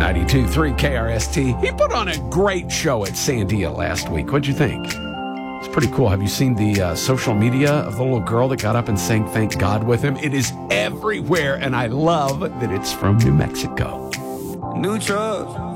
92.3 KRST. He put on a great show at Sandia last week. What'd you think? It's pretty cool. Have you seen the social media of the little girl that got up and sang Thank God with him? It is everywhere, and I love that it's from New Mexico. New truck.